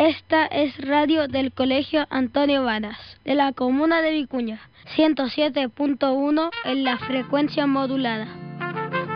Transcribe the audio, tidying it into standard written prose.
Esta es radio del Colegio Antonio Varas, de la comuna de Vicuña, 107.1 en la frecuencia modulada.